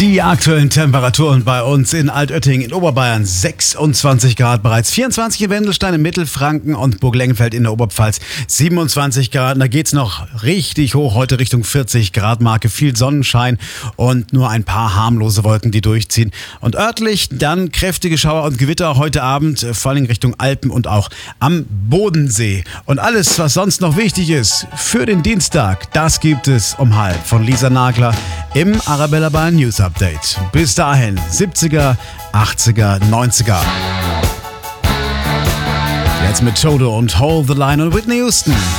Die aktuellen Temperaturen bei uns in Altötting in Oberbayern 26 Grad bereits, 24 in Wendelstein in Mittelfranken und Burglengenfeld in der Oberpfalz 27 Grad. Und da geht's noch richtig hoch, heute Richtung 40 Grad Marke, viel Sonnenschein und nur ein paar harmlose Wolken, die durchziehen. Und örtlich dann kräftige Schauer und Gewitter heute Abend, vor allem Richtung Alpen und auch am Bodensee. Und alles, was sonst noch wichtig ist für den Dienstag, das gibt es um 12:30 von Lisa Nagler im Arabella Bayern News Update. Bis dahin 70er, 80er, 90er. Jetzt mit Toto und Hold the Line und Whitney Houston.